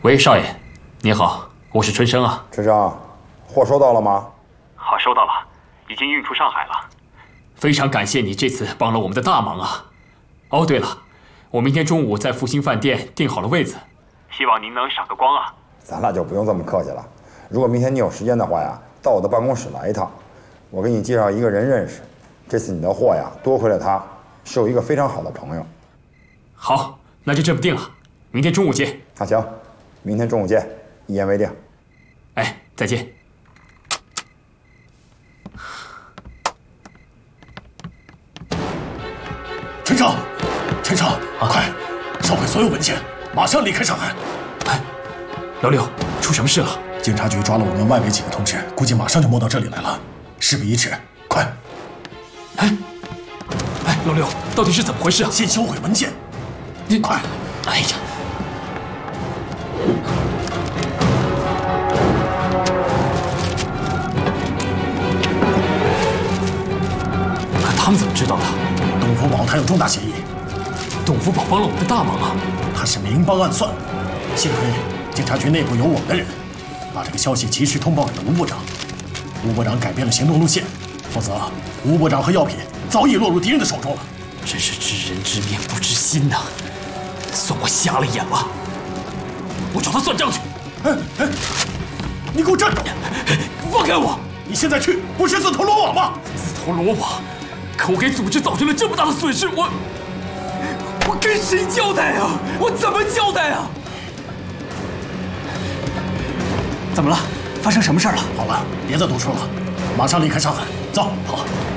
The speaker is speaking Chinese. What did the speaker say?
喂，少爷，你好，我是春生啊。 春生，货收到了吗？ 好，收到了，已经运出上海了。非常感谢你这次帮了我们的大忙啊！哦，对了，我明天中午在复兴饭店订好了位子，希望您能赏个光啊。 咱俩就不用这么客气了。如果明天你有时间的话呀，到我的办公室来一趟，我给你介绍一个人认识。这次你的货呀，多亏了他，是有一个非常好的朋友。 好，那就这么定了，明天中午见。 那行，明天中午见，一言为定。 哎，再见。 陈诚，陈诚，快烧毁所有文件，马上离开上海。 哎，老六，出什么事了？ 警察局抓了我们外围几个同志，估计马上就摸到这里来了。事不宜迟，快！ 哎，老六，到底是怎么回事啊？ 先销毁文件， 你快！ 哎呀！他们怎么知道的？ 董福宝他有重大嫌疑。 董福宝帮了我们的大忙啊！ 他是明帮暗算，幸亏警察局内部有我们的人，把这个消息及时通报给了吴部长。吴部长改变了行动路线，否则吴部长和药品早已落入敌人的手中了。 真是知人知面不知心呐！算我瞎了眼了！我找他算账去！ 哎，你给我站住！ 放开我！ 你现在去不是自投罗网吗？ 自投罗网！可我给组织造成了这么大的损失，我跟谁交代啊？我怎么交代啊？ 怎么了？发生什么事了？ 好了，别再多说了，马上离开上海。走，好。